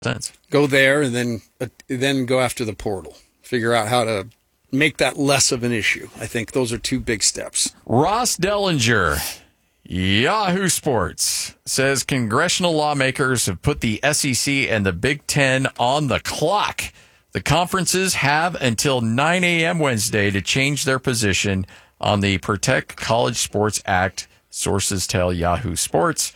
sense. Go there and then go after the portal. Figure out how to make that less of an issue. I think those are two big steps. Ross Dellinger, Yahoo Sports, says congressional lawmakers have put the SEC and the Big Ten on the clock. The conferences have until 9 a.m. Wednesday to change their position on the Protect College Sports Act, sources tell Yahoo Sports.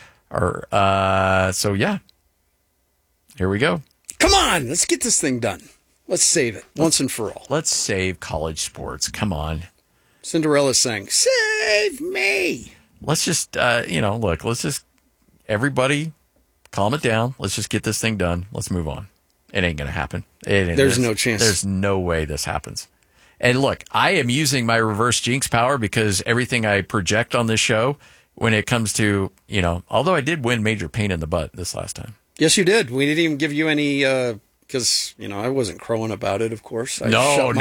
So, yeah, here we go. Come on, let's get this thing done. Let's save it once and for all. Let's save college sports. Come on. Cinderella's saying, save me. Let's just, let's just, everybody calm it down. Let's just get this thing done. Let's move on. It ain't going to happen. There's no chance. There's no way this happens. And look, I am using my reverse jinx power because everything I project on this show, when it comes to, although I did win major pain in the butt this last time. Yes, you did. We didn't even give you any, because, I wasn't crowing about it, of course. You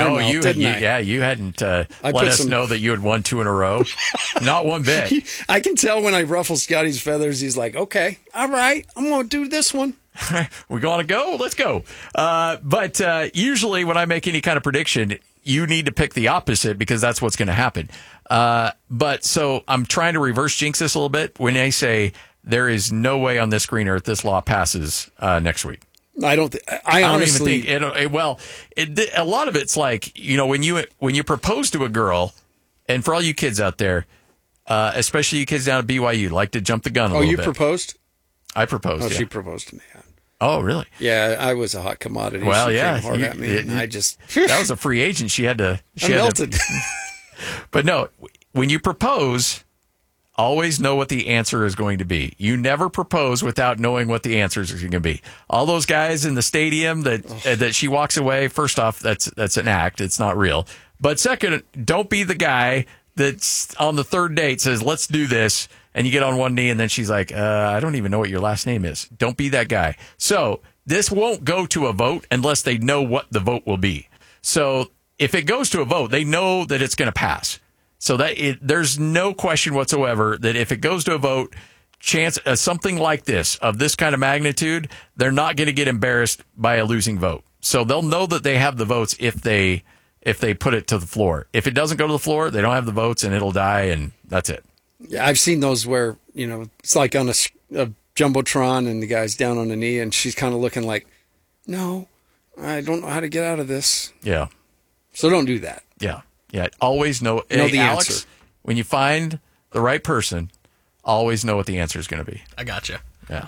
hadn't let us know that you had won 2 in a row. Not one bit. I can tell when I ruffle Scotty's feathers, he's like, okay, all right, I'm going to do this one. We going to go? Let's go. But usually when I make any kind of prediction, you need to pick the opposite because that's what's going to happen. But so I'm trying to reverse jinx this a little bit when I say there is no way on this green earth this law passes next week. I don't honestly even think a lot of it's like, when you propose to a girl, and for all you kids out there, especially you kids down at BYU, like to jump the gun a little bit. Oh, you proposed? I proposed. Oh, yeah. She proposed to me. Oh, really? Yeah, I was a hot commodity. Well, she yeah, came hard at me, and I just that was a free agent. She had to. I melted. But no, when you propose, always know what the answer is going to be. You never propose without knowing what the answer is going to be. All those guys in the stadium that she walks away. First off, that's an act. It's not real. But second, don't be the guy that's on the third date says, "Let's do this." And you get on one knee, and then she's like, I don't even know what your last name is. Don't be that guy. So this won't go to a vote unless they know what the vote will be. So if it goes to a vote, they know that it's going to pass. So there's no question whatsoever that if it goes to a vote, chance something like this, of this kind of magnitude, they're not going to get embarrassed by a losing vote. So they'll know that they have the votes if they put it to the floor. If it doesn't go to the floor, they don't have the votes, and it'll die, and that's it. Yeah, I've seen those where, it's like on a Jumbotron and the guy's down on the knee and she's kind of looking like, no, I don't know how to get out of this. Yeah. So don't do that. Yeah. Yeah. Always know the Alex, answer. When you find the right person, always know what the answer is going to be. I gotcha. Yeah.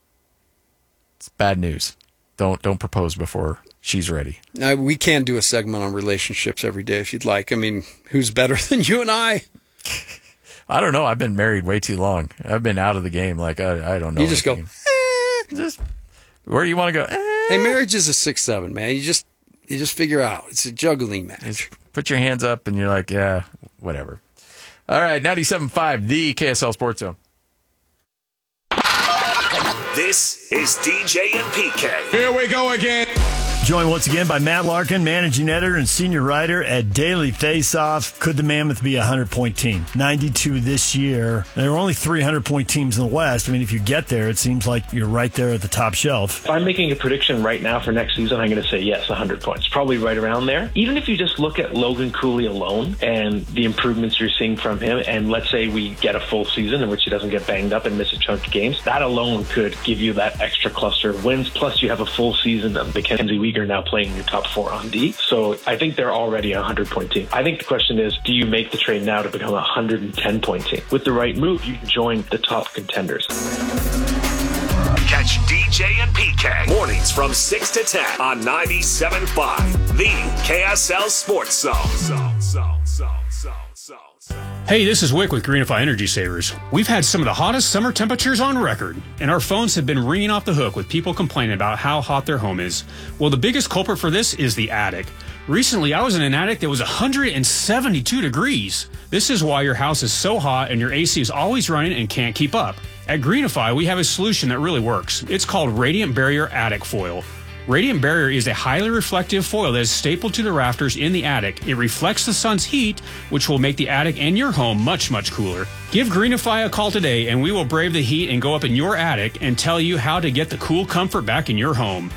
It's bad news. Don't propose before she's ready. We can do a segment on relationships every day if you'd like. I mean, who's better than you and I? I don't know. I've been married way too long. I've been out of the game. Like, I don't know. You just anything. go, Just where do you want to go? Hey, marriage is a 6-7, man. You just figure out. It's a juggling match. Just put your hands up and you're like, yeah, whatever. All right, 97.5, the KSL Sports Zone. This is DJ and PK. Here we go again. Joined once again by Matt Larkin, managing editor and senior writer at Daily Faceoff. Could the Mammoth be a 100-point team? 92 this year. There are only 300-point teams in the West. I mean, if you get there, it seems like you're right there at the top shelf. If I'm making a prediction right now for next season, I'm going to say yes, 100 points. Probably right around there. Even if you just look at Logan Cooley alone and the improvements you're seeing from him, and let's say we get a full season in which he doesn't get banged up and miss a chunk of games, that alone could give you that extra cluster of wins. Plus, you have a full season of Mackenzie Weegar now playing in your top 4 on D. So I think they're already a 100-point team. I think the question is, do you make the trade now to become a 110-point team? With the right move, you can join the top contenders. Catch DJ and PK mornings from 6 to 10 on 97.5, the KSL Sports Zone. Hey, this is Wick with Greenify Energy Savers. We've had some of the hottest summer temperatures on record, and our phones have been ringing off the hook with people complaining about how hot their home is. Well, the biggest culprit for this is the attic. Recently, I was in an attic that was 172 degrees. This is why your house is so hot and your AC is always running and can't keep up. At Greenify, we have a solution that really works. It's called Radiant Barrier Attic Foil. Radiant Barrier is a highly reflective foil that is stapled to the rafters in the attic. It reflects the sun's heat, which will make the attic and your home much, much cooler. Give Greenify a call today, and we will brave the heat and go up in your attic and tell you how to get the cool comfort back in your home.